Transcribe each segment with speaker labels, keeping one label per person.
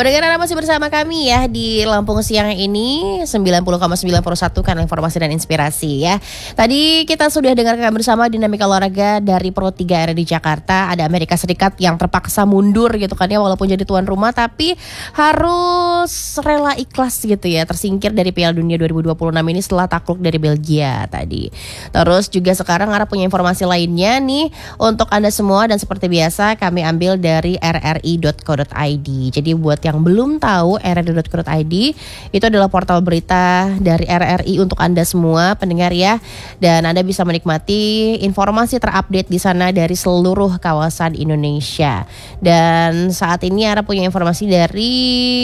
Speaker 1: Pendengar Anda masih bersama kami ya di Lampung Siang ini 90,91 kanal informasi dan inspirasi ya. Tadi kita sudah dengarkan bersama dinamika olahraga dari Pro 3 RRI Jakarta. Ada Amerika Serikat yang terpaksa mundur gitu kan ya, walaupun jadi tuan rumah tapi harus rela ikhlas gitu ya, tersingkir dari Piala Dunia 2026 ini setelah takluk dari Belgia tadi. Terus juga sekarang Ara punya informasi lainnya nih untuk Anda semua, dan seperti biasa kami ambil dari rri.co.id. Jadi buat yang belum tahu, rri.co.id itu adalah portal berita dari RRI untuk Anda semua pendengar ya. Dan Anda bisa menikmati informasi terupdate di sana dari seluruh kawasan Indonesia. Dan saat ini Ara punya informasi dari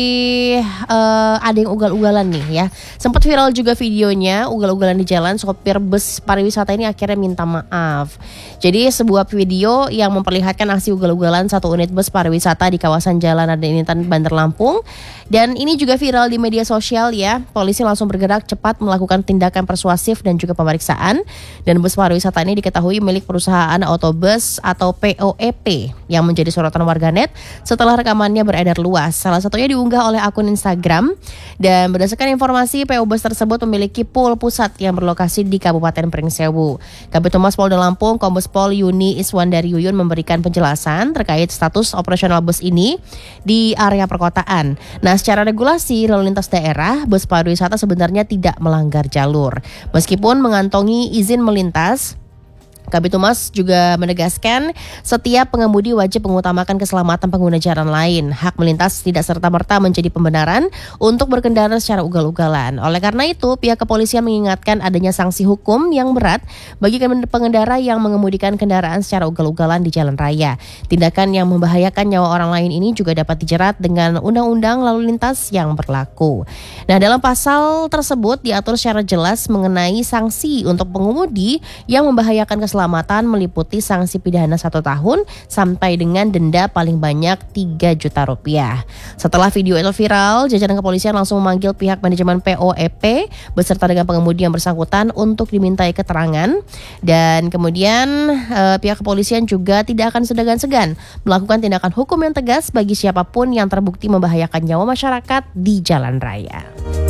Speaker 1: ada yang ugal-ugalan nih ya. Sempat viral juga videonya, ugal-ugalan di jalan, sopir bus pariwisata ini akhirnya minta maaf. Jadi sebuah video yang memperlihatkan aksi ugal-ugalan satu unit bus pariwisata di kawasan Jalan Intan Bandar Lampung. Dan ini juga viral di media sosial ya. Polisi langsung bergerak cepat melakukan tindakan persuasif dan juga pemeriksaan. Dan bus pariwisata ini diketahui milik perusahaan Autobus atau POEP yang menjadi sorotan warganet setelah rekamannya beredar luas. Salah satunya diunggah oleh akun Instagram. Dan berdasarkan informasi, PO Bus tersebut memiliki pool pusat yang berlokasi di Kabupaten Pringsewu. Kabid Humas Polda Lampung, Kombes Pol Yuni Iswandari Yuyun memberikan penjelasan terkait status operasional bus ini di area perkotaan. Nah, secara regulasi lalu lintas daerah, bus pariwisata sebenarnya tidak melanggar jalur. Meskipun mengantongi izin melintas, Kabid Humas juga menegaskan setiap pengemudi wajib mengutamakan keselamatan pengguna jalan lain. Hak melintas tidak serta-merta menjadi pembenaran untuk berkendara secara ugal-ugalan. Oleh karena itu, pihak kepolisian mengingatkan adanya sanksi hukum yang berat bagi pengendara yang mengemudikan kendaraan secara ugal-ugalan di jalan raya. Tindakan yang membahayakan nyawa orang lain ini juga dapat dijerat dengan undang-undang lalu lintas yang berlaku. Nah, dalam pasal tersebut diatur secara jelas mengenai sanksi untuk pengemudi yang membahayakan keselamatan, meliputi sanksi pidana 1 tahun sampai dengan denda paling banyak 3 juta rupiah. Setelah video itu viral, jajaran kepolisian langsung memanggil pihak manajemen POEP beserta dengan pengemudi yang bersangkutan untuk dimintai keterangan. Dan kemudian pihak kepolisian juga tidak akan segan-segan melakukan tindakan hukum yang tegas bagi siapapun yang terbukti membahayakan nyawa masyarakat di jalan raya.